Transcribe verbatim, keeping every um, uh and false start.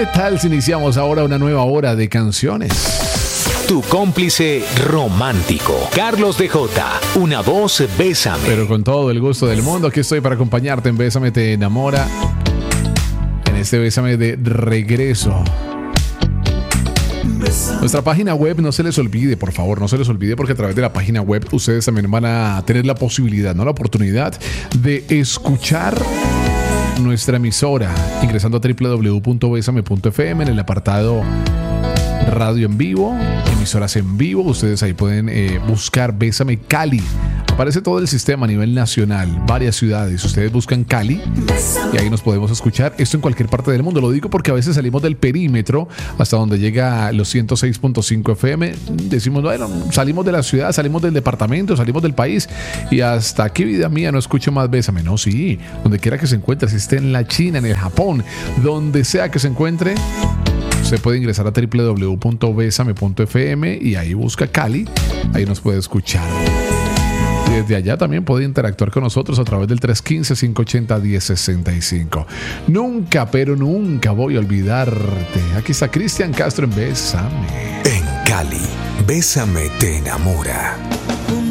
¿Qué tal si iniciamos ahora una nueva hora de canciones? Tu cómplice romántico, Carlos D J, una voz Bésame. Pero con todo el gusto del mundo, aquí estoy para acompañarte en Bésame Te Enamora. En este Bésame de regreso. Nuestra página web, no se les olvide, por favor, no se les olvide, porque a través de la página web ustedes también van a tener la posibilidad, no la oportunidad de escuchar nuestra emisora ingresando a doble u doble u doble u punto bésame punto efe eme en el apartado radio en vivo, emisoras en vivo. Ustedes ahí pueden eh, buscar Bésame Cali. Aparece todo el sistema a nivel nacional, varias ciudades. Ustedes buscan Cali y ahí nos podemos escuchar. Esto en cualquier parte del mundo. Lo digo porque a veces salimos del perímetro hasta donde llega los ciento seis punto cinco efe eme. Decimos, bueno, salimos de la ciudad, salimos del departamento, salimos del país y hasta aquí, vida mía, no escucho más Bésame. No, sí, donde quiera que se encuentre, si esté en la China, en el Japón, donde sea que se encuentre, usted puede ingresar a doble u doble u doble u punto bésame punto efe eme y ahí busca Cali, ahí nos puede escuchar. Y desde allá también puede interactuar con nosotros a través del tres uno cinco, cinco ocho cero, uno cero seis cinco. Nunca, pero nunca voy a olvidarte. Aquí está Cristian Castro en Bésame. En Cali, Bésame Te Enamora.